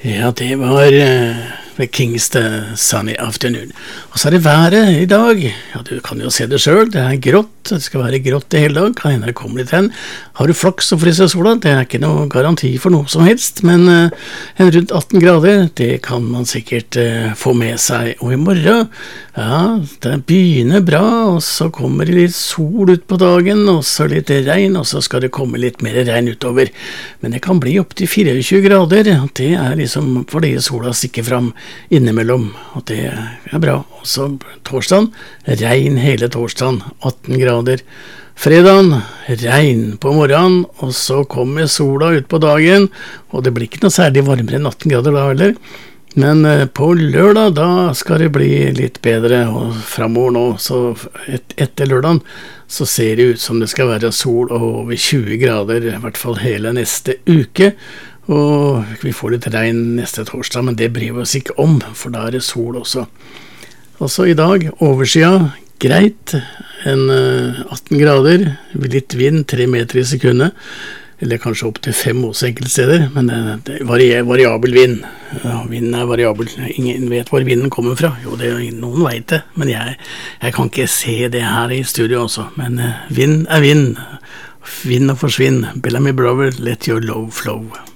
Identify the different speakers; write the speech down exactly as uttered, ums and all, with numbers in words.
Speaker 1: Ja, det var uh, ved Kings The Sunny Afternoon. Og så er det været i dag. Ja, du kan jo se det selv. Det er grått. Det skal være grått i hele dag. Kan hende det kommer litt hen. Har du flaks og fryser sola? Det er ikke noe garanti for noe som helst. Men uh, en rundt atten grader, det kan man sikkert uh, få med seg. Og i morgen, ja, det begynner bra. Og så kommer det litt sol ut på dagen. Og så litt regn. Og så skal det komme litt mer regn utover. Men det kan bli opp til tjuefire grader. Det er liksom fordi sola stikker fram innimellom, og det er bra. Og så torsdagen, regn hele torsdagen, atten grader. Fredagen, regn på morgenen, og så kommer sola ut på dagen, og det blir ikke noe særlig varmere enn atten grader da heller. Men på lørdag, da skal det bli litt bedre, og fremover nå, så et, etter lørdagen, så ser det ut som det skal være sol og over tjue grader, i hvert fall hele neste uke. Og vi får litt regn neste torsdag, men det bryr vi oss ikke om, for da er det sol også. Altså i dag, oversida, greit, en atten grader, litt vind, tre meter i sekundet, eller kanskje opp til fem hos enkelte steder, men det er vari- variabel vind. Ja, vinden er variabel. Ingen vet hvor vinden kommer fra. Jo, det er, noen vet det, men jeg, jeg kan ikke se det her i studio også. Men vind er vind. Vind og forsvinn. Bellamy Brother, let your love flow.